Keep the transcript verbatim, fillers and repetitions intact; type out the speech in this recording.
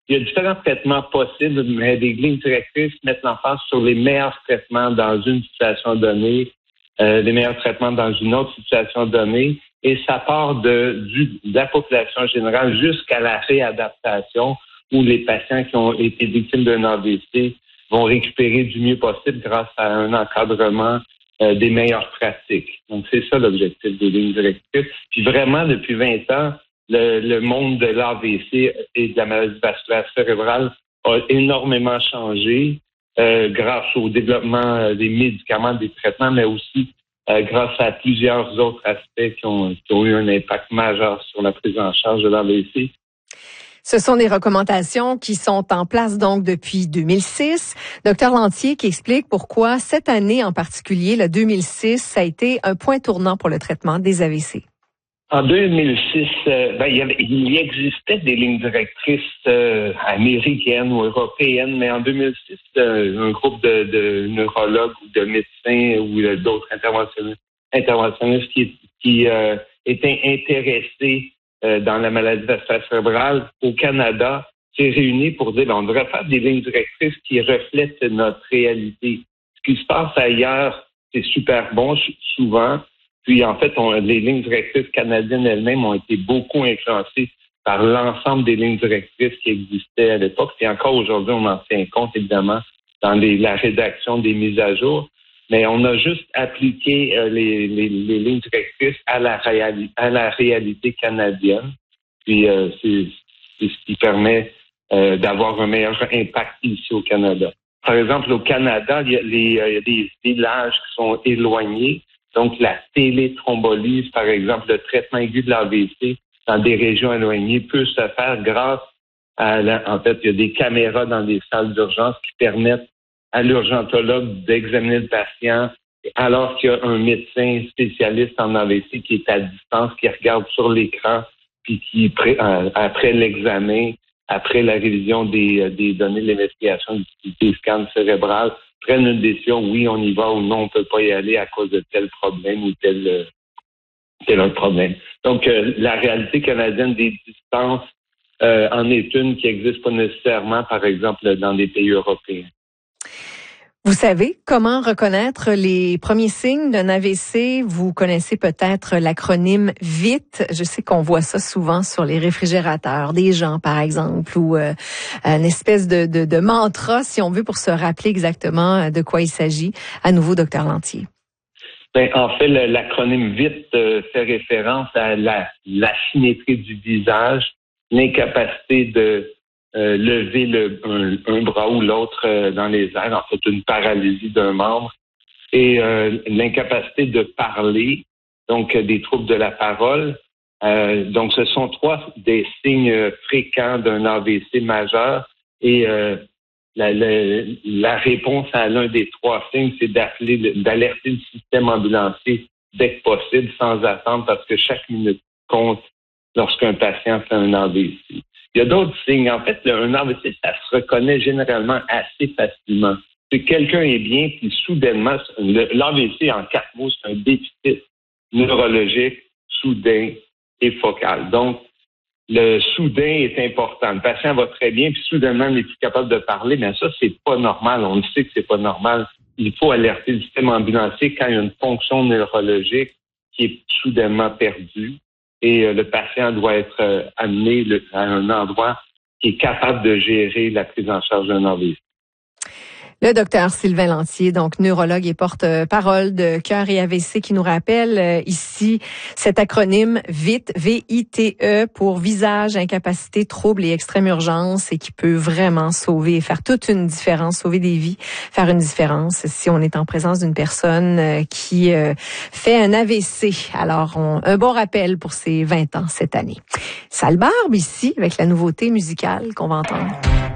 il y a différents traitements possibles, mais des lignes directrices mettent l'emphase sur les meilleurs traitements dans une situation donnée, euh, les meilleurs traitements dans une autre situation donnée, et ça part de, du, de la population générale jusqu'à la réadaptation, où les patients qui ont été victimes d'un A V C vont récupérer du mieux possible grâce à un encadrement euh, des meilleures pratiques. Donc, c'est ça l'objectif des lignes directrices. Puis vraiment, depuis vingt ans, le, le monde de l'A V C et de la maladie vasculaire cérébrale a énormément changé euh, grâce au développement des médicaments, des traitements, mais aussi euh, grâce à plusieurs autres aspects qui ont, qui ont eu un impact majeur sur la prise en charge de l'A V C. Ce sont des recommandations qui sont en place donc depuis deux mille six. Docteur Lantier qui explique pourquoi cette année en particulier, le deux mille six, ça a été un point tournant pour le traitement des A V C. En deux mille six, euh, ben, il, y avait, il existait des lignes directrices euh, américaines ou européennes, mais en deux mille six, euh, un groupe de, de neurologues ou de médecins ou euh, d'autres interventionnistes, interventionnistes qui, qui euh, étaient intéressés euh, dans la maladie vasculaire cérébrale au Canada s'est réuni pour dire on devrait faire des lignes directrices qui reflètent notre réalité. Ce qui se passe ailleurs, c'est super bon souvent. Puis, en fait, on, les lignes directrices canadiennes elles-mêmes ont été beaucoup influencées par l'ensemble des lignes directrices qui existaient à l'époque. Et encore aujourd'hui, on en tient compte, évidemment, dans les, la rédaction des mises à jour. Mais on a juste appliqué euh, les, les, les lignes directrices à la, réali- à la réalité canadienne. Puis, euh, c'est, c'est ce qui permet euh, d'avoir un meilleur impact ici au Canada. Par exemple, au Canada, il y a, les, euh, il y a des villages qui sont éloignés. Donc, la téléthrombolyse, par exemple, le traitement aigu de l'A V C dans des régions éloignées peut se faire grâce à, la, en fait, il y a des caméras dans des salles d'urgence qui permettent à l'urgentologue d'examiner le patient alors qu'il y a un médecin spécialiste en A V C qui est à distance, qui regarde sur l'écran, puis qui, après l'examen, après la révision des, des données de l'investigation des scans cérébrales, prennent une décision, oui, on y va ou non, on peut pas y aller à cause de tel problème ou tel, tel autre problème. Donc, euh, la réalité canadienne des distances euh, en est une qui n'existe pas nécessairement, par exemple, dans des pays européens. Vous savez comment reconnaître les premiers signes d'un A V C? Vous connaissez peut-être l'acronyme VITT. Je sais qu'on voit ça souvent sur les réfrigérateurs des gens, par exemple, ou euh, une espèce de, de, de mantra, si on veut, pour se rappeler exactement de quoi il s'agit. À nouveau, docteur Lantier. Ben, en fait, le, l'acronyme VITT euh, fait référence à la, la symétrie du visage, l'incapacité de Euh, lever le, un, un bras ou l'autre euh, dans les airs, en fait une paralysie d'un membre, et euh, l'incapacité de parler, donc euh, des troubles de la parole. Euh, donc ce sont trois des signes fréquents d'un A V C majeur, et euh, la, la, la réponse à l'un des trois signes, c'est d'appeler, d'alerter le système ambulancier dès que possible, sans attendre, parce que chaque minute compte lorsqu'un patient fait un A V C. Il y a d'autres signes. En fait, un A V C, ça se reconnaît généralement assez facilement. Si quelqu'un est bien, puis soudainement, l'A V C, en quatre mots, c'est un déficit neurologique soudain et focal. Donc, le soudain est important. Le patient va très bien, puis soudainement, il n'est plus capable de parler. Mais ça, c'est pas normal. On le sait que c'est pas normal. Il faut alerter le système ambulancier quand il y a une fonction neurologique qui est soudainement perdue. Et euh, le patient doit être euh, amené le, à un endroit qui est capable de gérer la prise en charge d'un A V C. Le docteur Sylvain Lantier, donc neurologue et porte-parole de Cœur et A V C, qui nous rappelle euh, ici cet acronyme VITT, V I T E, pour visage, incapacité, trouble et extrême urgence, et qui peut vraiment sauver et faire toute une différence, sauver des vies, faire une différence si on est en présence d'une personne euh, qui euh, fait un A V C. Alors, on, un bon rappel pour ses vingt ans cette année. Salle Barbe ici, avec la nouveauté musicale qu'on va entendre.